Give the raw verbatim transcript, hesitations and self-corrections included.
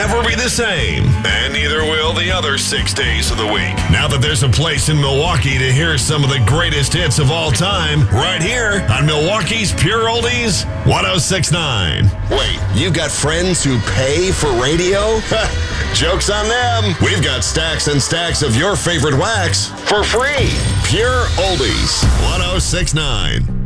never be the same. And neither will the other six days of the week. Now that there's a place in Milwaukee to hear some of the greatest hits of all time, right here on Milwaukee's Pure Oldies, one oh six point nine. Wait, you've got friends who pay for radio? Joke's on them. We've got stacks and stacks of your favorite wax for free. Pure Oldies. one oh six point nine.